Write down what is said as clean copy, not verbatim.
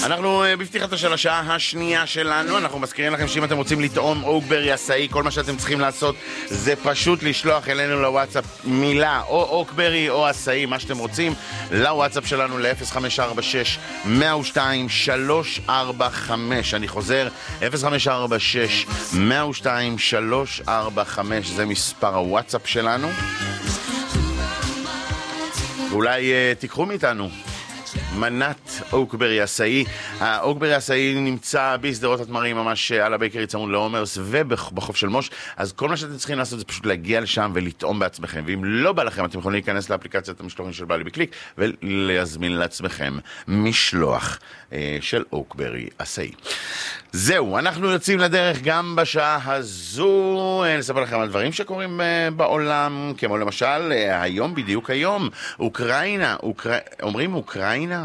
אנחנו בפתיחת של השעה השנייה שלנו. אנחנו מזכירים לכם שאם אתם רוצים לטעום אוקברי עשאי, כל מה שאתם צריכים לעשות זה פשוט לשלוח אלינו לוואטסאפ מילה או אוקברי או עשאי, מה שאתם רוצים, לוואטסאפ שלנו ל-0546-102-345. אני חוזר, 0546-102-345, זה מספר הוואטסאפ שלנו. ואולי תיקחו מאיתנו מנת אוקברי עשאי. האוקברי עשאי נמצא בסדרות התמרים, ממש על הבייקרי צמוד לעומרס ובחוף של מוש. אז כל מה שאתם צריכים לעשות זה פשוט להגיע לשם ולטעום בעצמכם, ואם לא בא לכם אתם יכולים להיכנס לאפליקציית המשלוחים של בעלי בקליק ולהזמין לעצמכם משלוח של אוקברי עשאי. זהו, אנחנו יוצאים לדרך גם בשעה הזו. נספר לכם על דברים שקורים בעולם, כמו למשל היום, בדיוק היום, אוקראינה, אומרים אוקראינה